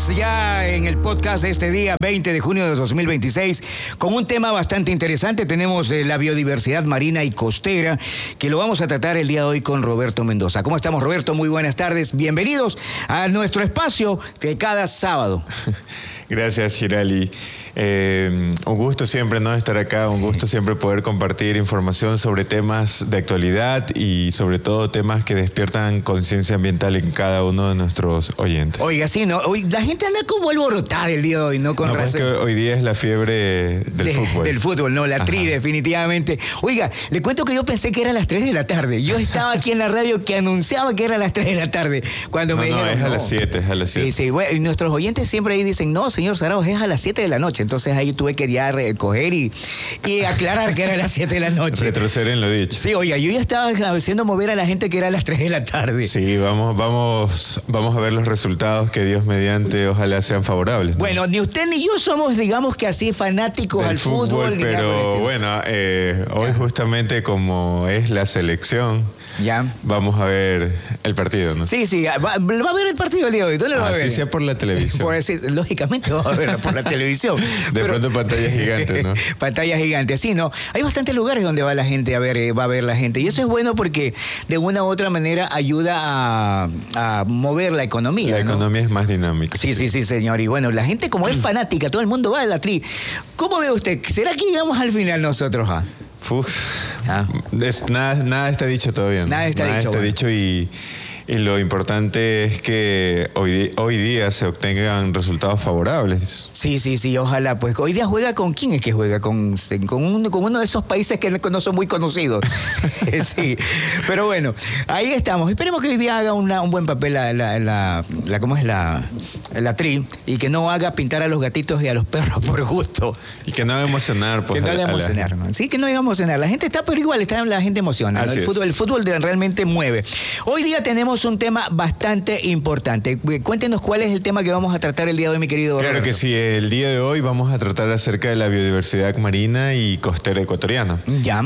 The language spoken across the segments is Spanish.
ya en el podcast de este día, 20 de junio de 2026, con un tema bastante interesante. Tenemos la biodiversidad marina y costera, que lo vamos a tratar el día de hoy con Roberto Mendoza. ¿Cómo estamos, Roberto? Muy buenas tardes. Bienvenidos a nuestro espacio de cada sábado. Gracias, Shirali. Un gusto siempre estar acá, un gusto siempre poder compartir información sobre temas de actualidad y sobre todo temas que despiertan conciencia ambiental en cada uno de nuestros oyentes. Oiga, sí, ¿no? La gente anda como alborotada el día de hoy, ¿no? Con razón. Es que hoy día es la fiebre del fútbol. Del fútbol, no, la tri, definitivamente. Oiga, le cuento que yo pensé que era a las 3 de la tarde. Yo estaba aquí en la radio que anunciaba que era a las 3 de la tarde. Cuando me dijeron, es a las 7, es a las 7. Sí, bueno, y nuestros oyentes siempre ahí dicen, no, señor Zaragoza, es a las 7 de la noche. Entonces ahí tuve que ya recoger y aclarar que era a las 7 de la noche. Retroceder en lo dicho. Sí, oiga, yo ya estaba haciendo mover a la gente que era a las 3 de la tarde. Sí, vamos a ver los resultados que Dios mediante ojalá sean favorables, ¿no? Bueno, ni usted ni yo somos, digamos que así, fanáticos del al fútbol. Pero bueno, hoy justamente como es la selección, ya vamos a ver el partido, ¿no? Sí, va a ver el partido el día de hoy. ¿Dónde lo va a ver? Así sea por la televisión. Por decir, lógicamente va a verlo por la televisión. Pronto pantalla gigante, ¿no? Pantalla gigante, sí, ¿no? Hay bastantes lugares donde va la gente va a ver la gente. Y eso es bueno porque de una u otra manera ayuda a mover la economía. La economía es más dinámica. Sí, señor. Y bueno, la gente como es fanática, todo el mundo va a la tri. ¿Cómo ve usted? ¿Será que llegamos al final nosotros? Nada está dicho todavía, ¿no? Nada está dicho y lo importante es que hoy día se obtengan resultados favorables. Sí, ojalá. Pues hoy día juega con quién es que juega, con uno de esos países que no son muy conocidos. Sí, pero bueno, ahí estamos. Esperemos que hoy día haga un buen papel la tri, y que no haga pintar a los gatitos y a los perros por gusto. Y que no haga emocionar. Pues, que no haga emocionar, ¿no? Sí, que no haga emocionar. La gente está, pero igual la gente emociona, ¿no? El fútbol realmente mueve. Hoy día tenemos un tema bastante importante. Cuéntenos cuál es el tema que vamos a tratar el día de hoy, mi querido Roberto. Claro que sí, el día de hoy vamos a tratar acerca de la biodiversidad marina y costera ecuatoriana. Ya.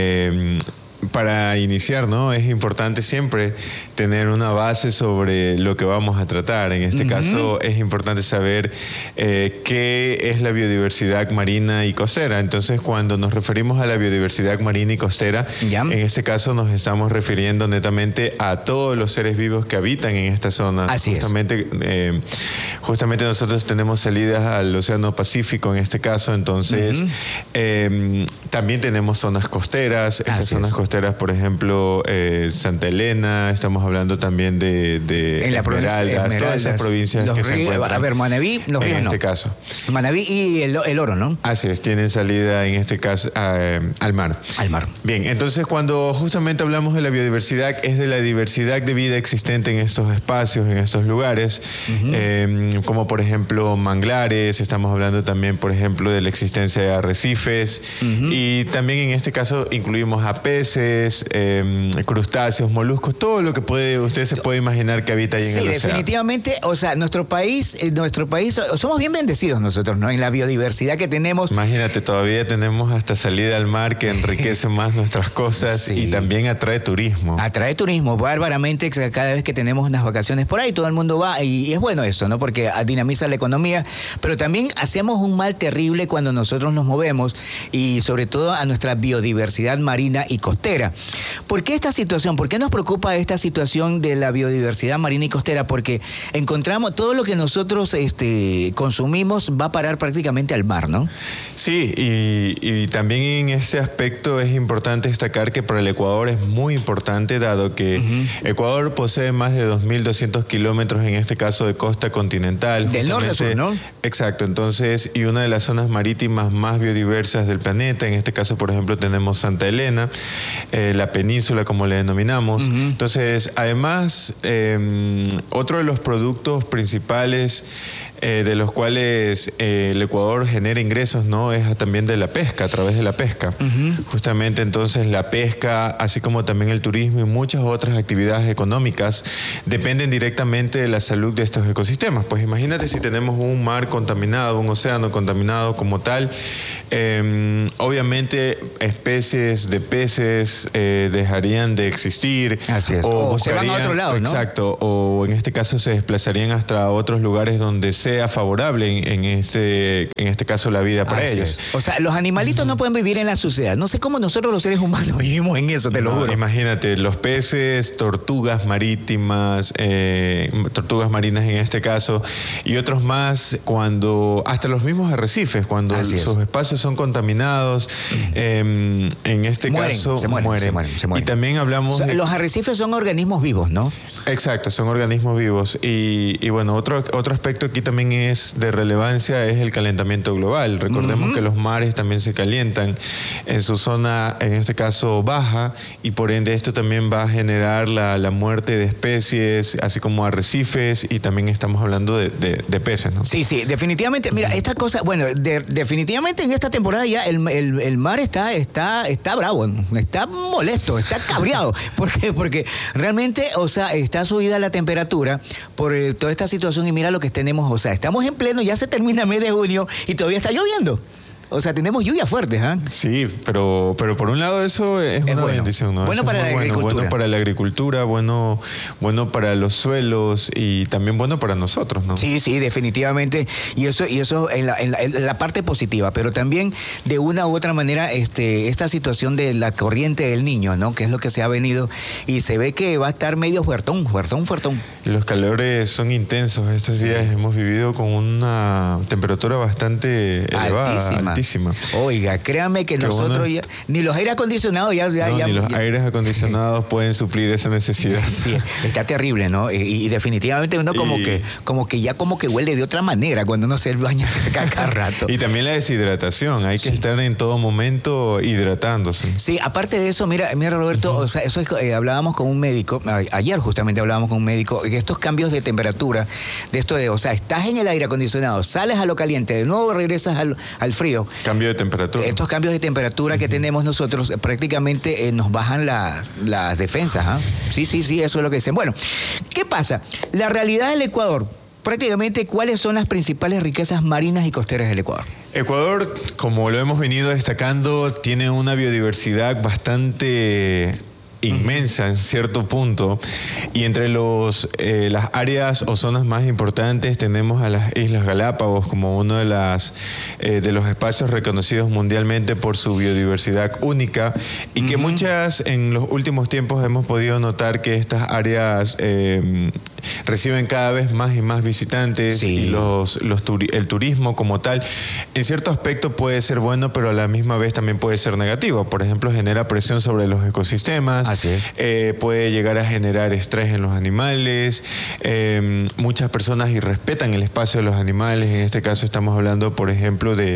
Para iniciar, ¿no? Es importante siempre tener una base sobre lo que vamos a tratar. En este caso es importante saber qué es la biodiversidad marina y costera. Entonces, cuando nos referimos a la biodiversidad marina y costera, en este caso nos estamos refiriendo netamente a todos los seres vivos que habitan en esta zona. Así justamente nosotros tenemos salidas al Océano Pacífico en este caso, entonces también tenemos zonas costeras. Estas zonas costeras, por ejemplo, Santa Elena, estamos hablando también de Esmeraldas, todas esas provincias que se encuentran. A ver, Manabí, los ríos en este caso. Manabí y el Oro, ¿no? Así es, tienen salida en este caso al mar. Al mar. Bien, entonces cuando justamente hablamos de la biodiversidad, es de la diversidad de vida existente en estos espacios, en estos lugares, como por ejemplo manglares, estamos hablando también, por ejemplo, de la existencia de arrecifes, y también en este caso incluimos a peces, crustáceos, moluscos, todo lo que usted se puede imaginar que habita ahí en el océano. Sí, definitivamente, o sea, nuestro país, somos bien bendecidos nosotros, ¿no? En la biodiversidad que tenemos. Imagínate, todavía tenemos hasta salida al mar que enriquece más nuestras cosas y también atrae turismo. Atrae turismo, bárbaramente, cada vez que tenemos unas vacaciones por ahí, todo el mundo va, y es bueno eso, ¿no? Porque dinamiza la economía, pero también hacemos un mal terrible cuando nosotros nos movemos, y sobre todo a nuestra biodiversidad marina y costera. ¿Por qué esta situación? ¿Por qué nos preocupa esta situación de la biodiversidad marina y costera? Porque encontramos todo lo que nosotros consumimos va a parar prácticamente al mar, ¿no? Sí, y también en ese aspecto es importante destacar que para el Ecuador es muy importante, dado que Ecuador posee más de 2.200 kilómetros, en este caso, de costa continental. Del norte a sur, ¿no? Exacto, entonces, y una de las zonas marítimas más biodiversas del planeta. En este caso, por ejemplo, tenemos Santa Elena, la península, como le denominamos. Entonces, además, otro de los productos principales de los cuales el Ecuador genera ingresos, ¿no? Es también de la pesca, a través de la pesca. Justamente, entonces, la pesca, así como también el turismo y muchas otras actividades económicas, dependen directamente de la salud de estos ecosistemas. Pues imagínate si tenemos un mar contaminado, un océano contaminado como tal, obviamente especies de peces, peces dejarían de existir. Así es. O se van a otro lado, ¿no? Exacto. O en este caso se desplazarían hasta otros lugares donde sea favorable en este caso la vida para Así ellos. Es. O sea, los animalitos no pueden vivir en la suciedad. No sé cómo nosotros los seres humanos vivimos en eso, te lo juro. Imagínate, los peces, tortugas marítimas, tortugas marinas en este caso, y otros más, hasta los mismos arrecifes, cuando sus espacios son contaminados, en este caso se mueren. Y también hablamos... Los arrecifes son organismos vivos, ¿no? Exacto, son organismos vivos. Y bueno, otro aspecto aquí también es de relevancia es el calentamiento global. Recordemos que los mares también se calientan en su zona, en este caso baja, y por ende esto también va a generar la muerte de especies, así como arrecifes, y también estamos hablando de peces, ¿no? Sí, definitivamente. Mira, esta cosa, bueno, definitivamente en esta temporada ya el mar está bravo, está molesto, está cabreado. ¿Por qué? Porque realmente, o sea, está subida la temperatura por toda esta situación, y mira lo que tenemos, o sea, estamos en pleno, ya se termina el mes de junio y todavía está lloviendo. O sea, tenemos lluvias fuertes, ¿ah? Sí, pero por un lado eso es una bendición, ¿no? Bueno para la agricultura. Bueno para la agricultura, bueno para los suelos y también bueno para nosotros, ¿no? Sí, definitivamente. Y eso en la parte positiva, pero también de una u otra manera esta situación de la corriente del Niño, ¿no? Que es lo que se ha venido y se ve que va a estar medio fuertón. Los calores son intensos. Estos días hemos vivido con una temperatura bastante elevada, altísima. Oiga, créame que nosotros ya, ni los aire acondicionados ni los aires acondicionados pueden suplir esa necesidad. Sí, está terrible, ¿no? Y definitivamente uno como que huele de otra manera cuando uno se baña cada rato. Y también la deshidratación, hay que estar en todo momento hidratándose. Sí, aparte de eso, mira Roberto, o sea, eso es, hablábamos con un médico, ayer justamente hablábamos con un médico, que estos cambios de temperatura, o sea, estás en el aire acondicionado, sales a lo caliente, de nuevo regresas al frío. Cambio de temperatura. Estos cambios de temperatura que tenemos nosotros prácticamente nos bajan las defensas. ¿Ah? Sí, eso es lo que dicen. Bueno, ¿qué pasa? La realidad del Ecuador, prácticamente, ¿cuáles son las principales riquezas marinas y costeras del Ecuador? Ecuador, como lo hemos venido destacando, tiene una biodiversidad bastante inmensa en cierto punto, y entre las áreas o zonas más importantes tenemos a las Islas Galápagos como uno de los espacios reconocidos mundialmente por su biodiversidad única, y que en los últimos tiempos hemos podido notar que estas áreas reciben cada vez más y más visitantes, y el turismo como tal en cierto aspecto puede ser bueno, pero a la misma vez también puede ser negativo. Por ejemplo, genera presión sobre los ecosistemas. Así es. Puede llegar a generar estrés en los animales. Muchas personas irrespetan el espacio de los animales. En este caso estamos hablando, por ejemplo, de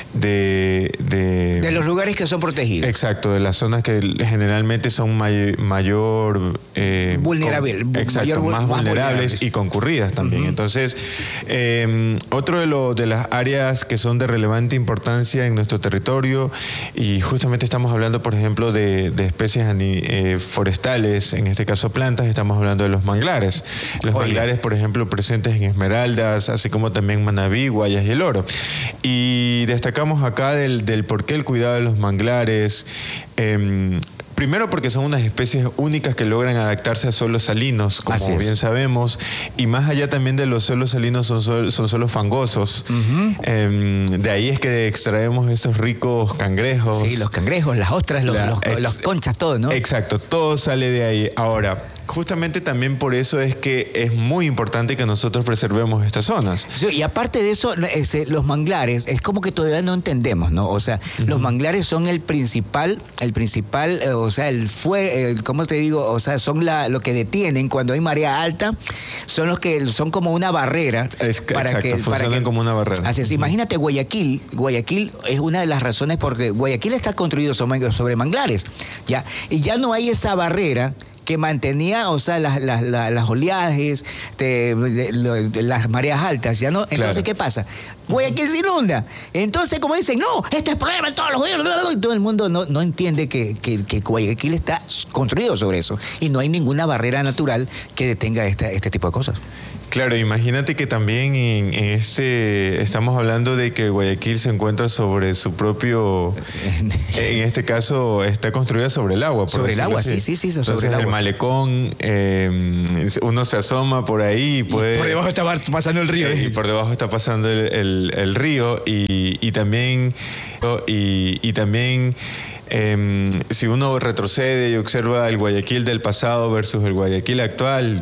los lugares que son protegidos. Exacto, de las zonas que generalmente son mayor vulnerables. Más vulnerables y concurridas también. Entonces, otro de las áreas que son de relevante importancia en nuestro territorio, y justamente estamos hablando, por ejemplo, de especies forestales, en este caso plantas, estamos hablando de los manglares. Los manglares, por ejemplo, presentes en Esmeraldas, así como también Manabí, Guayas y El Oro. Y destacamos acá del por qué el cuidado de los manglares. Primero porque son unas especies únicas que logran adaptarse a suelos salinos, como bien sabemos, y más allá también de los suelos salinos son suelos fangosos. De ahí es que extraemos estos ricos cangrejos. Sí, los cangrejos, las ostras, los conchas, todo, ¿no? Exacto, todo sale de ahí. Ahora, justamente también por eso es que es muy importante que nosotros preservemos estas zonas. Sí, y aparte de eso, los manglares, es como que todavía no entendemos, ¿no? O sea, los manglares son el principal, o sea, ¿cómo te digo? O sea, son lo que detienen cuando hay marea alta, son los que son como una barrera. Funcionan como una barrera. Así es, imagínate Guayaquil es una de las razones porque Guayaquil está construido sobre manglares, ¿ya? Y ya no hay esa barrera que mantenía, o sea, las oleajes, las mareas altas, ¿ya no? Entonces, ¿qué pasa? Guayaquil se inunda. Entonces, como dicen, no, este es problema en todos los gobiernos. Y todo el mundo no entiende que Guayaquil está construido sobre eso. Y no hay ninguna barrera natural que detenga este tipo de cosas. Claro, imagínate que también estamos hablando de que Guayaquil se encuentra sobre su propio, en este caso está construida sobre el agua. Sobre el agua, sí, Entonces, sobre el agua. el malecón, uno se asoma por ahí y puede... Por debajo está pasando el río. Y por debajo está pasando el río y también si uno retrocede y observa el Guayaquil del pasado versus el Guayaquil actual,